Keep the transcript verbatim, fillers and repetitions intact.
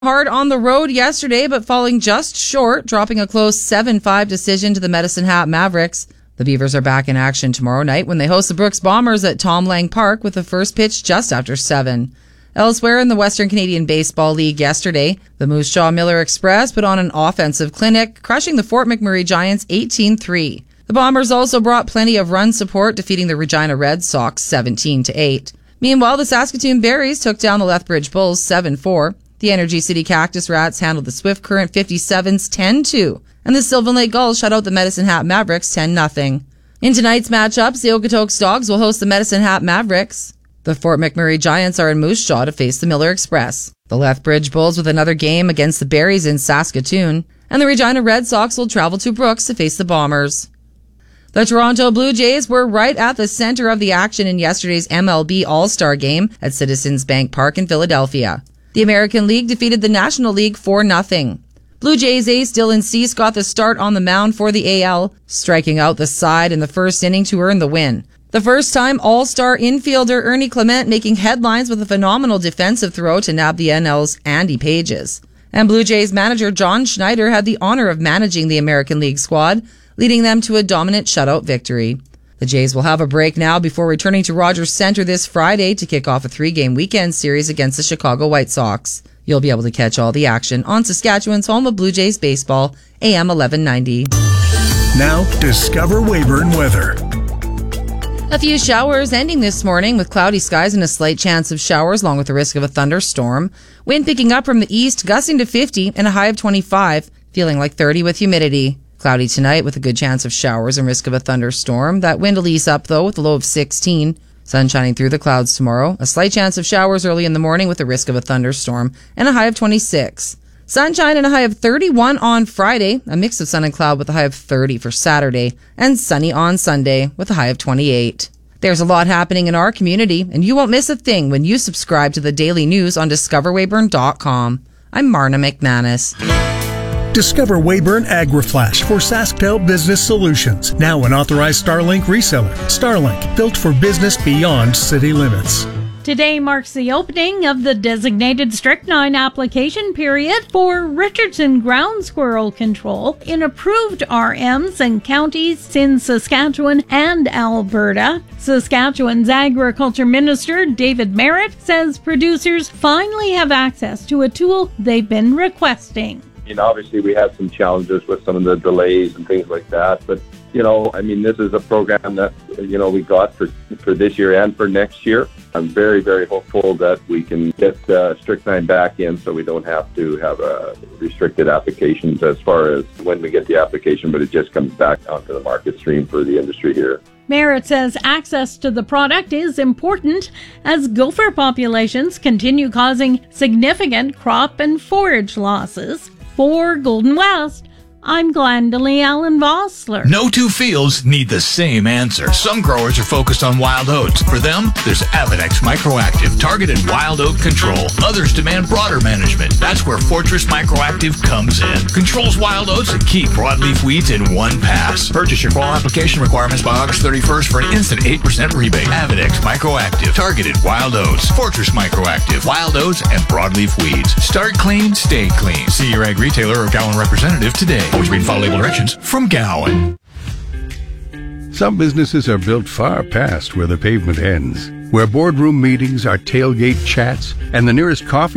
Hard on the road yesterday, but falling just short, dropping a close seven five decision to the Medicine Hat Mavericks. The Beavers are back in action tomorrow night when they host the Brooks Bombers at Tom Lang Park with the first pitch just after seven. Elsewhere in the Western Canadian Baseball League yesterday, the Moose Jaw Miller Express put on an offensive clinic, crushing the Fort McMurray Giants eighteen three. The Bombers also brought plenty of run support, defeating the Regina Red Sox seventeen to eight. Meanwhile, the Saskatoon Berries took down the Lethbridge Bulls seven four. The Energy City Cactus Rats handled the Swift Current fifty-sevens ten two, and the Sylvan Lake Gulls shut out the Medicine Hat Mavericks ten nothing. In tonight's matchups, the Okotoks Dogs will host the Medicine Hat Mavericks. The Fort McMurray Giants are in Moose Jaw to face the Miller Express. The Lethbridge Bulls with another game against the Berries in Saskatoon, and the Regina Red Sox will travel to Brooks to face the Bombers. The Toronto Blue Jays were right at the center of the action in yesterday's M L B All-Star Game at Citizens Bank Park in Philadelphia. The American League defeated the National League four nothing. Blue Jays ace Dylan Cease got the start on the mound for the A L, striking out the side in the first inning to earn the win. The first-time All-Star infielder Ernie Clement making headlines with a phenomenal defensive throw to nab the N L's Andy Pages. And Blue Jays manager John Schneider had the honor of managing the American League squad, leading them to a dominant shutout victory. The Jays will have a break now before returning to Rogers Centre this Friday to kick off a three-game weekend series against the Chicago White Sox. You'll be able to catch all the action on Saskatchewan's home of Blue Jays baseball, A M eleven ninety. Now, Discover Weyburn weather. A few showers ending this morning with cloudy skies and a slight chance of showers along with the risk of a thunderstorm. Wind picking up from the east, gusting to fifty and a high of twenty-five, feeling like thirty with humidity. Cloudy tonight with a good chance of showers and risk of a thunderstorm. That wind will ease up, though, with a low of sixteen. Sun shining through the clouds tomorrow. A slight chance of showers early in the morning with a risk of a thunderstorm and a high of twenty-six. Sunshine and a high of thirty-one on Friday. A mix of sun and cloud with a high of thirty for Saturday. And sunny on Sunday with a high of twenty-eight. There's a lot happening in our community, and you won't miss a thing when you subscribe to the daily news on discover weyburn dot com. I'm Marna McManus. Discover Weyburn AgriFlash for SaskTel Business Solutions. Now an authorized Starlink reseller. Starlink, built for business beyond city limits. Today marks the opening of the designated strychnine application period for Richardson ground squirrel control in approved R Ms and counties in Saskatchewan and Alberta. Saskatchewan's Agriculture Minister David Merritt says producers finally have access to a tool they've been requesting. You know, obviously we had some challenges with some of the delays and things like that, but you know, I mean, this is a program that, you know, we got for for this year and for next year. I'm very, very hopeful that we can get uh, strychnine back in so we don't have to have uh, restricted applications as far as when we get the application, but it just comes back onto the market stream for the industry here. Merritt says access to the product is important as gopher populations continue causing significant crop and forage losses. For Golden West, I'm Glendalee Allen Vossler. No two fields need the same answer. Some growers are focused on wild oats. For them, there's Avenex Microactive, targeted wild oat control. Others demand broader management. That's where Fortress Microactive comes in. Controls wild oats and key broadleaf weeds in one pass. Purchase your fall application requirements by August thirty-first for an instant eight percent rebate. Avenex Microactive, targeted wild oats. Fortress Microactive, wild oats and broadleaf weeds. Start clean, stay clean. See your ag retailer or Gowan representative today. Always read follow label directions from Gowan. Some businesses are built far past where the pavement ends, where boardroom meetings are tailgate chats and the nearest coffee